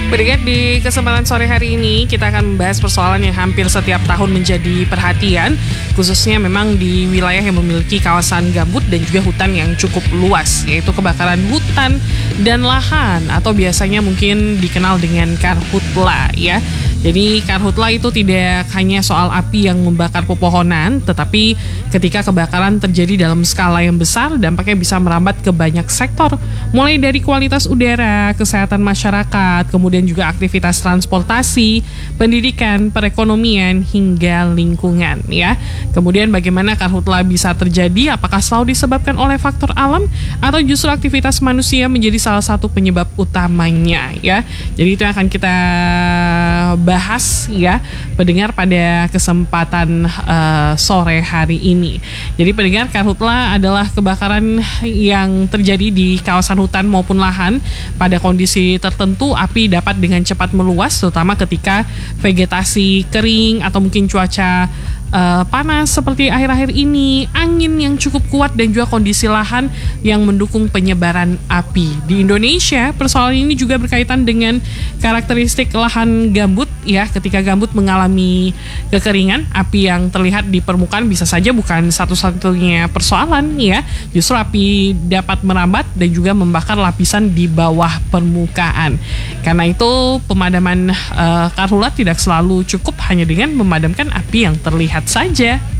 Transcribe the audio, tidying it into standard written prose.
Pendengar, di kesempatan sore hari ini kita akan membahas persoalan yang hampir setiap tahun menjadi perhatian, khususnya memang di wilayah yang memiliki kawasan gambut dan juga hutan yang cukup luas, yaitu kebakaran hutan dan lahan atau biasanya mungkin dikenal dengan karhutla ya. Jadi karhutla itu tidak hanya soal api yang membakar pepohonan, tetapi ketika kebakaran terjadi dalam skala yang besar, dampaknya bisa merambat ke banyak sektor, mulai dari kualitas udara, kesehatan masyarakat, kemudian juga aktivitas transportasi, pendidikan, perekonomian, hingga lingkungan ya. Kemudian bagaimana karhutla bisa terjadi, apakah selalu disebabkan oleh faktor alam atau justru aktivitas manusia menjadi salah satu penyebab utamanya ya. Jadi itu yang akan kita bahas ya pendengar pada kesempatan sore hari ini. Jadi pendengar, karhutla adalah kebakaran yang terjadi di kawasan hutan maupun lahan. Pada kondisi tertentu api dapat dengan cepat meluas, terutama ketika vegetasi kering atau mungkin cuaca panas seperti akhir-akhir ini, angin yang cukup kuat dan juga kondisi lahan yang mendukung penyebaran api. Di Indonesia, persoalan ini juga berkaitan dengan karakteristik lahan gambut ya. Ketika gambut mengalami kekeringan, api yang terlihat di permukaan bisa saja bukan satu-satunya persoalan ya. Justru api dapat merambat dan juga membakar lapisan di bawah permukaan. Karena itu pemadaman karhutla tidak selalu cukup hanya dengan memadamkan api yang terlihat saja.